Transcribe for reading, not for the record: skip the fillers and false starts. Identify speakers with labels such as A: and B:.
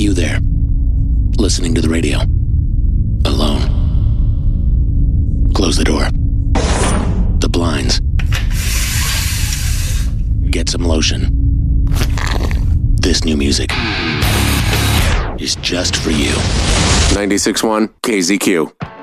A: You there, listening to the radio, alone. Close the door, the blinds. Get some lotion. This new music is just for you.
B: 96.1 KZQ.